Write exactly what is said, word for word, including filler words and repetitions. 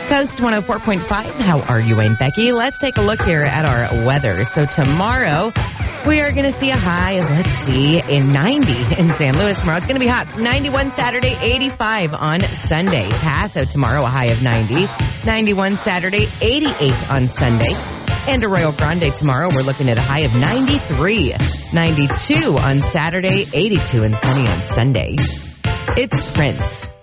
Coast one oh four point five. How are you, Wayne Becky? Let's take a look here at our weather. So tomorrow, we are going to see a high of, let's see, in ninety in San Luis tomorrow. It's going to be hot. ninety-one Saturday, eighty-five on Sunday. Paso tomorrow, a high of ninety. ninety-one Saturday, eighty-eight on Sunday. And Arroyo Grande tomorrow, we're looking at a high of ninety-three. ninety-two on Saturday, eighty-two and sunny on Sunday. It's Prince.